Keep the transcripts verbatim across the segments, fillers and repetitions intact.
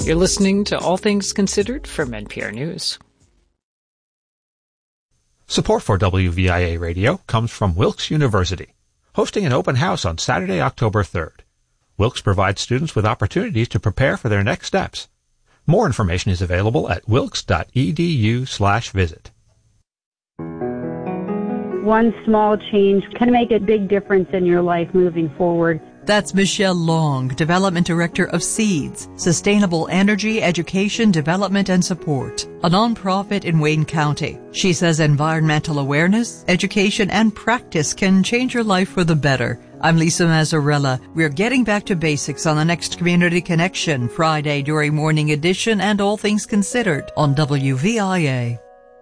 You're listening to All Things Considered from N P R News. Support for W V I A Radio comes from Wilkes University, hosting an open house on Saturday, October third. Wilkes provides students with opportunities to prepare for their next steps. More information is available at wilkes.edu slash visit. One small change can make a big difference in your life moving forward. That's Michelle Long, Development Director of SEEDS, Sustainable Energy, Education, Development, and Support, a nonprofit in Wayne County. She says environmental awareness, education, and practice can change your life for the better. I'm Lisa Mazzarella. We're getting back to basics on the next Community Connection, Friday during Morning Edition and All Things Considered on W V I A.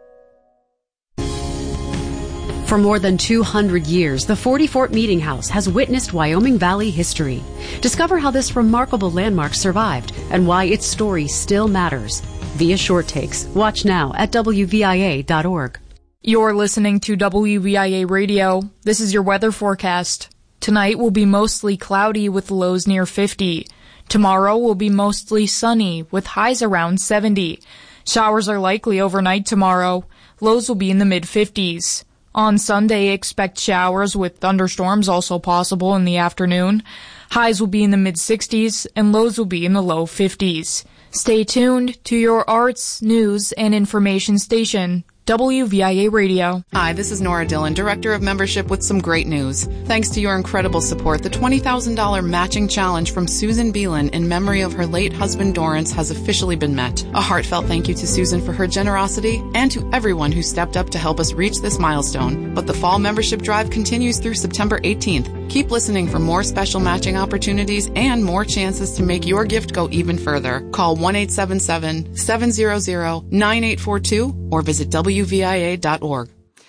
For more than two hundred years, the Forty Fort Meeting House has witnessed Wyoming Valley history. Discover how this remarkable landmark survived and why its story still matters. Via Short Takes. Watch now at W V I A dot org. You're listening to W V I A Radio. This is your weather forecast. Tonight will be mostly cloudy with lows near fifty. Tomorrow will be mostly sunny with highs around seventy. Showers are likely overnight tomorrow. Lows will be in the mid-fifties. On Sunday, expect showers with thunderstorms also possible in the afternoon. Highs will be in the mid-sixties and lows will be in the low fifties. Stay tuned to your arts, news, and information station, W V I A Radio. Hi, this is Nora Dillon, Director of Membership with some great news. Thanks to your incredible support, the twenty thousand dollars matching challenge from Susan Beelan in memory of her late husband Dorrance has officially been met. A heartfelt thank you to Susan for her generosity and to everyone who stepped up to help us reach this milestone. But the fall membership drive continues through September eighteenth. Keep listening for more special matching opportunities and more chances to make your gift go even further. Call one eight seven seven, seven zero zero, nine eight four two or visit W V I A dot org.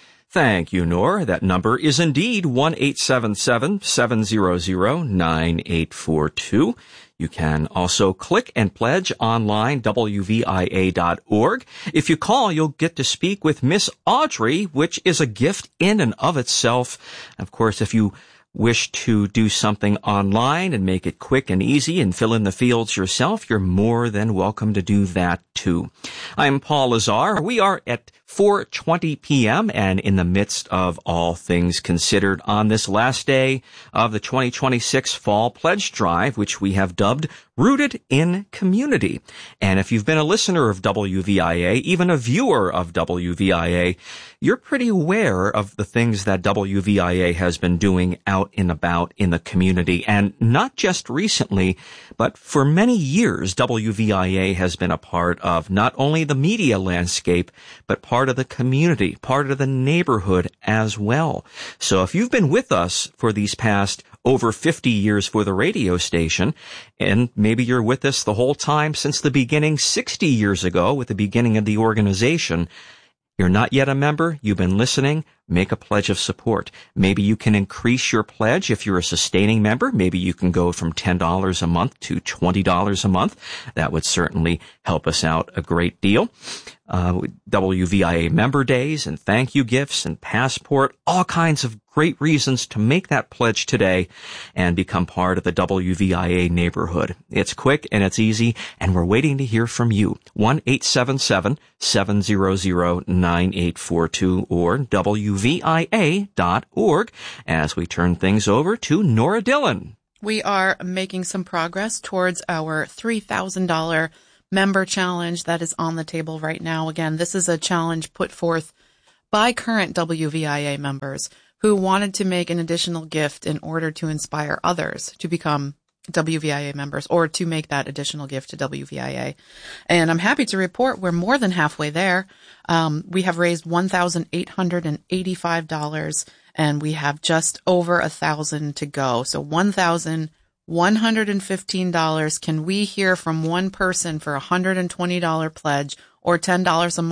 Thank you, Nor. That number is indeed one eight seven seven, seven zero zero, nine eight four two. You can also click and pledge online, W V I A dot org. If you call, you'll get to speak with Miss Audrey, which is a gift in and of itself. Of course, if you wish to do something online and make it quick and easy and fill in the fields yourself, you're more than welcome to do that too. I'm Paul Lazar. We are at four twenty p.m. and in the midst of All Things Considered on this last day of the twenty twenty-six Fall Pledge Drive, which we have dubbed Rooted in Community. And if you've been a listener of W V I A, even a viewer of W V I A, you're pretty aware of the things that W V I A has been doing out and about in the community. And not just recently, but for many years, W V I A has been a part of not only the media landscape, but part of the community, part of the neighborhood as well. So if you've been with us for these past over fifty years for the radio station, and maybe you're with us the whole time since the beginning sixty years ago with the beginning of the organization, you're not yet a member, you've been listening, make a pledge of support. Maybe you can increase your pledge if you're a sustaining member. Maybe you can go from ten dollars a month to twenty dollars a month. That would certainly help us out a great deal. Uh, W V I A member days and thank you gifts and passport, all kinds of great reasons to make that pledge today and become part of the W V I A neighborhood. It's quick and it's easy, and we're waiting to hear from you. one eight seven seven, seven zero zero, nine eight four two or W V I A dot org as we turn things over to Nora Dillon. We are making some progress towards our three thousand dollars member challenge that is on the table right now. Again, this is a challenge put forth by current W V I A members who wanted to make an additional gift in order to inspire others to become W V I A members or to make that additional gift to W V I A. And I'm happy to report we're more than halfway there. Um, we have raised one thousand eight hundred eighty-five dollars and we have just over a thousand to go. So one thousand one hundred fifteen dollars. Can we hear from one person for a one hundred twenty dollars pledge or ten dollars a month?